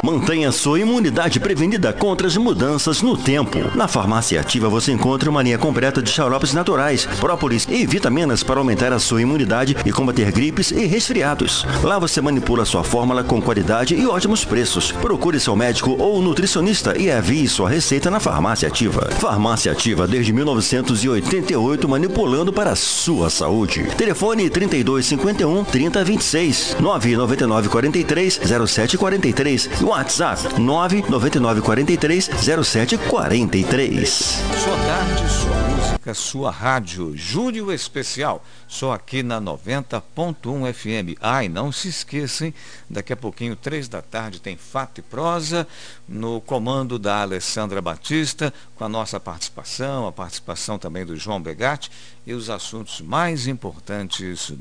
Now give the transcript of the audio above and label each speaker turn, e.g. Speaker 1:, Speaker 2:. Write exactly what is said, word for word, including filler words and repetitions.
Speaker 1: Mantenha sua imunidade prevenida contra as mudanças no tempo. Na Farmácia Ativa você encontra uma linha completa de xaropes naturais, própolis e vitaminas para aumentar a sua imunidade e combater gripes e resfriados. Lá você manipula sua fórmula com qualidade e ótimos preços. Procure seu médico ou nutricionista e envie sua receita na Farmácia Ativa. Farmácia Ativa desde mil novecentos e oitenta e oito, manipulando para a sua saúde. Telefone trinta e dois cinquenta e um, trinta, vinte e seis, nove nove nove quatro três, zero sete quatro três. WhatsApp nove nove nove quatro três, zero sete quatro três.
Speaker 2: Sua tarde, sua música, sua rádio. Júlio Especial, só aqui na noventa ponto um F M. Ai, não se esqueçam, daqui a pouquinho, três da tarde, tem Fato e Prosa, no comando da Alessandra Batista, com a nossa participação, a participação também do João Begatti e os assuntos mais importantes